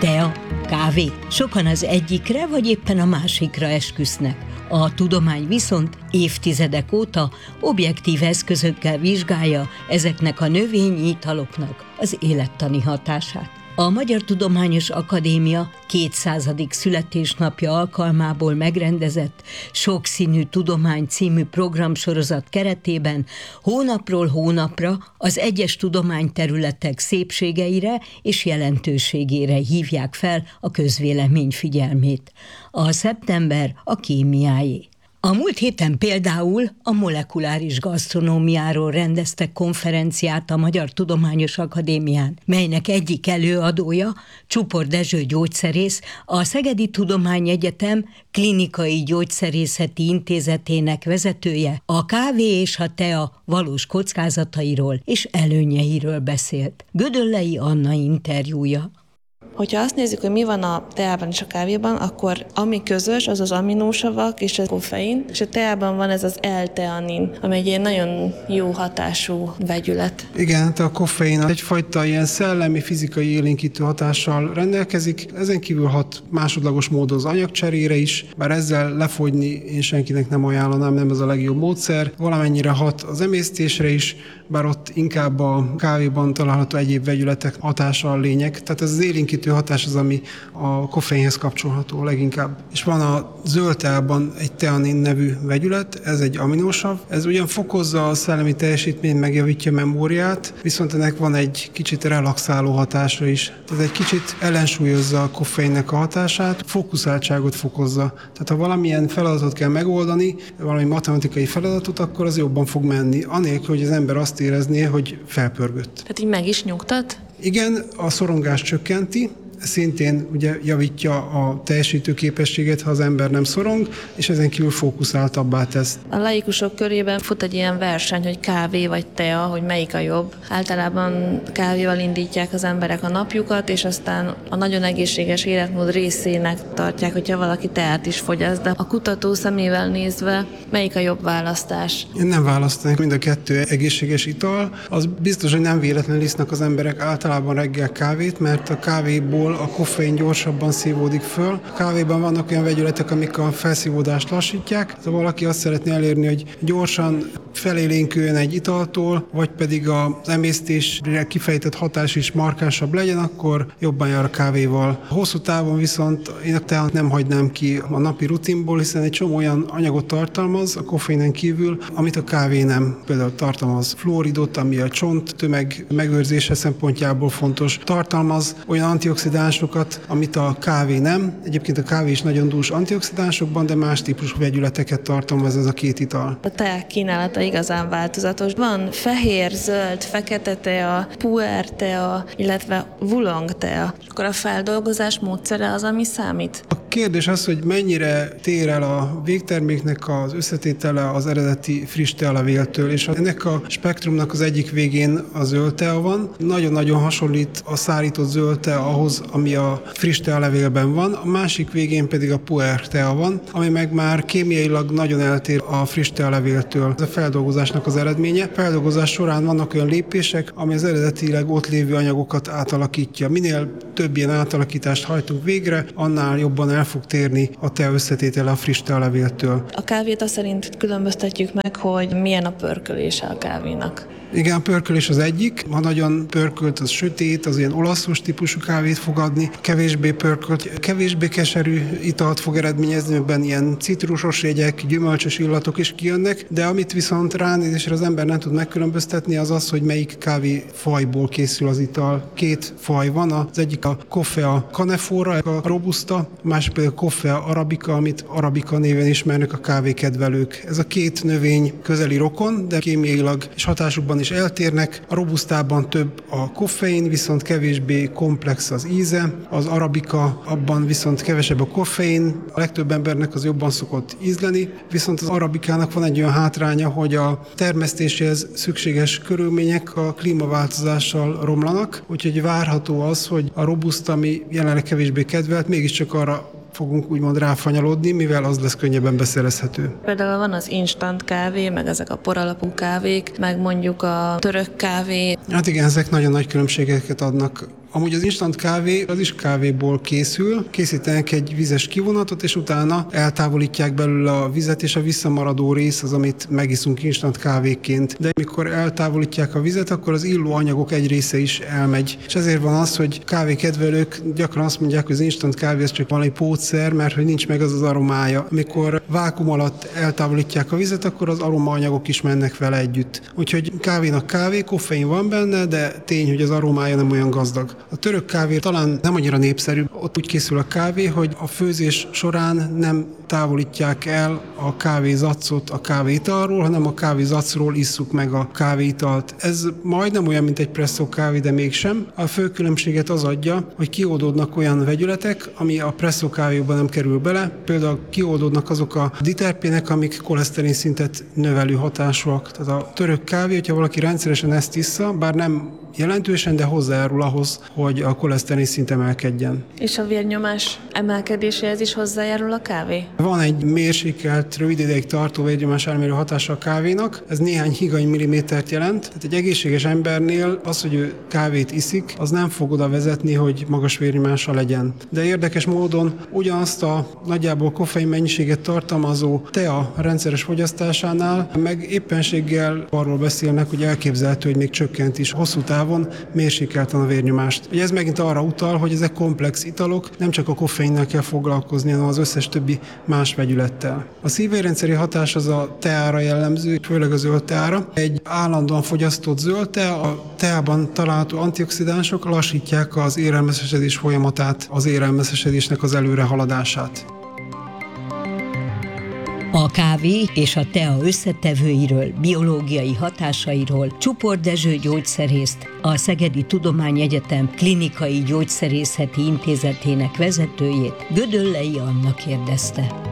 Tea, kávé. Sokan az egyikre vagy éppen a másikra esküsznek. A tudomány viszont évtizedek óta objektív eszközökkel vizsgálja ezeknek a növényi italoknak az élettani hatását. A Magyar Tudományos Akadémia 200. születésnapja alkalmából megrendezett Sokszínű Tudomány című programsorozat keretében hónapról hónapra az egyes tudományterületek szépségeire és jelentőségére hívják fel a közvélemény figyelmét. A szeptember a kémiáé. A múlt héten például a molekuláris gasztronómiáról rendeztek konferenciát a Magyar Tudományos Akadémián, melynek egyik előadója, Csupor Dezső gyógyszerész, a Szegedi Tudományegyetem Klinikai Gyógyszerészeti Intézetének vezetője, a kávé és a tea valós kockázatairól és előnyeiről beszélt. Gödöllei Anna interjúja. Hogyha azt nézzük, hogy mi van a teában és a kávéban, akkor ami közös, az az aminósavak és a koffein, és a teában van ez az L-teanin, ami egy ilyen nagyon jó hatású vegyület. Igen, a koffein egyfajta ilyen szellemi, fizikai élénkítő hatással rendelkezik, ezen kívül hat másodlagos módon az anyagcserére is, bár ezzel lefogyni én senkinek nem ajánlanám, nem ez a legjobb módszer. Valamennyire hat az emésztésre is, bár ott inkább a kávéban található egyéb vegyületek hatása a lényeg. Tehát ez az élénkítő hatás az, ami a koffeinhez kapcsolható leginkább. És van a zöld teában egy teanin nevű vegyület, ez egy aminósav. Ez ugyan fokozza a szellemi teljesítményt, megjavítja a memóriát, viszont ennek van egy kicsit relaxáló hatása is. Ez egy kicsit ellensúlyozza a koffeinnek a hatását, fókuszáltságot fokozza. Tehát ha valamilyen feladatot kell megoldani, valami matematikai feladatot, akkor az jobban fog menni, anélkül, hogy az ember azt érezné, hogy felpörgött. Tehát így meg is nyugtat? Igen, a szorongást csökkenti, szintén ugye javítja a teljesítő képességet, ha az ember nem szorong, és ezen kívül fókuszáltabbá tesz. A laikusok körében fut egy ilyen verseny, hogy kávé vagy tea, hogy melyik a jobb. Általában kávéval indítják az emberek a napjukat, és aztán a nagyon egészséges életmód részének tartják, hogyha valaki teát is fogyaszt. De a kutató szemével nézve, melyik a jobb választás? Én nem választanék, mind a kettő egészséges ital. Az biztos, hogy nem véletlenül isznak az emberek általában reggel kávét, mert a kávéból a koffein gyorsabban szívódik föl. A kávéban vannak olyan vegyületek, amik a felszívódást lassítják. Ha valaki azt szeretné elérni, hogy gyorsan felélénküljön egy italtól, vagy pedig az emésztésre kifejtett hatás is markánsabb legyen, akkor jobban jár a kávéval. Hosszú távon viszont én a teát nem hagynám ki a napi rutinból, hiszen egy csomó olyan anyagot tartalmaz a koffeinen kívül, amit a kávé nem. Például tartalmaz fluoridot, ami a csont tömeg megőrzése szempontjából fontos. Tartalmaz olyan antioxidánsokat, amit a kávé nem. Egyébként a kávé is nagyon dús antioxidánsokban, de más típusú vegyületeket tartalmaz ez a két ital. A teák kínálata igazán változatos. Van fehér, zöld, fekete tea, puer tea, illetve wulong tea. Akkor a feldolgozás módszere az, ami számít? A kérdés az, hogy mennyire tér el a végterméknek az összetétele az eredeti friss tealevéltől, és ennek a spektrumnak az egyik végén a zöld tea van. Nagyon-nagyon hasonlít a szárított zöld tea ahhoz, ami a friss tealevélben van, a másik végén pedig a puer tea van, ami meg már kémiailag nagyon eltér a friss tealevéltől. Ez a feldolgozásnak az eredménye. A feldolgozás során vannak olyan lépések, ami az eredetileg ott lévő anyagokat átalakítja. Minél több ilyen átalakítást hajtunk végre, annál jobban el fog térni a tea összetétele a friss tealevéltől. A kávét azt szerint különböztetjük meg, hogy milyen a pörkölése a kávénak. Igen, a pörkölés az egyik. Ha nagyon pörkölt, az sötét, az ilyen olaszos típusú kávét fog adni. Kevésbé pörkölt, kevésbé keserű italt fog eredményezni, amiben ilyen citrusos jegyek, gyümölcsös illatok is kijönnek, de amit viszont ránézésre az ember nem tud megkülönböztetni, az az, hogy melyik kávéfajból készül az ital. Két faj van, az egyik a Coffea canephora, a robusta, a másik pedig a Coffea arabica, amit arabica néven ismernek a kávékedvelők. Ez a két növény közeli rokon, de kémiailag és hatásukban is eltérnek. A robustában több a koffein, viszont kevésbé komplex az íze. Az arabika, abban viszont kevesebb a koffein. A legtöbb embernek az jobban szokott ízleni, viszont az arabikának van egy olyan hátránya, hogy a termesztéséhez szükséges körülmények a klímaváltozással romlanak, úgyhogy várható az, hogy a robusta, ami jelenleg kevésbé kedvelt, mégiscsak arra fogunk úgymond ráfanyalodni, mivel az lesz könnyebben beszerezhető. Például van az instant kávé, meg ezek a poralapú kávék, meg mondjuk a török kávé. Hát igen, ezek nagyon nagy különbségeket adnak Amúgy az instant kávé az is kávéból készül, készítenek egy vizes kivonatot, és utána eltávolítják belőle a vizet, és a visszamaradó rész az, amit megiszunk instant kávéként. De amikor eltávolítják a vizet, akkor az illó anyagok egy része is elmegy. És ezért van az, hogy kávékedvelők gyakran azt mondják, hogy az instant kávé az csak valami pótszer, mert hogy nincs meg az aromája. Amikor vákuum alatt eltávolítják a vizet, akkor az aromaanyagok is mennek vele együtt. Úgyhogy kávénak kávé, koffein van benne, de tény, hogy az aromája nem olyan gazdag. A török kávé talán nem annyira népszerű. Ott úgy készül a kávé, hogy a főzés során nem távolítják el a kávézacot a kávéitalról, hanem a kávézacról isszuk meg a kávéitalt. Ez majdnem olyan, mint egy presszó kávé, de mégsem. A fő különbséget az adja, hogy kioldódnak olyan vegyületek, ami a presszó kávéba nem kerül bele. Például kioldódnak azok a diterpének, amik koleszterin szintet növelő hatásúak. Tehát a török kávé, hogyha valaki rendszeresen ezt issza, bár nem jelentősen, de hozzájárul ahhoz, hogy a koleszterin szint emelkedjen. És a vérnyomás emelkedéséhez is hozzájárul a kávé? Van egy mérsékelt, rövid ideig tartó vérnyomás elmérő hatása a kávénak, ez néhány higany millimétert jelent. Tehát egy egészséges embernél az, hogy ő kávét iszik, az nem fog oda vezetni, hogy magas vérnyomása legyen. De érdekes módon ugyanazt a nagyjából koffein mennyiséget tartalmazó tea rendszeres fogyasztásánál meg éppenséggel arról beszélnek, hogy elképzelhető, hogy még csökkent is hosszú távon mérsékelten a vérnyomást. Ugye ez megint arra utal, hogy ezek komplex italok, nem csak a koffeinnel kell foglalkozni, hanem az összes többi más vegyülettel. A szívérrendszeri hatás az a teára jellemző, főleg a zöld teára. Egy állandóan fogyasztott zöld tea, a teában található antioxidánsok lassítják az érelmeszesedés folyamatát, az érelmeszesedésnek az előrehaladását. A kávé és a tea összetevőiről, biológiai hatásairól Csupor Dezső gyógyszerészt, a Szegedi Tudományegyetem Klinikai Gyógyszerészeti Intézetének vezetőjét, Gödöllei Anna kérdezte.